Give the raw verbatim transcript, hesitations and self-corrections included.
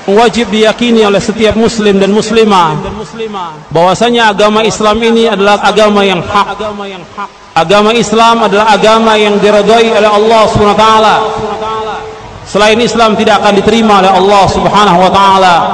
wajib diyakini oleh setiap muslim dan muslimah bahwasanya agama Islam ini adalah agama yang hak. Agama Islam adalah agama yang diridhai oleh Allah Subhanahu wa taala. Selain Islam tidak akan diterima oleh Allah Subhanahu wa taala.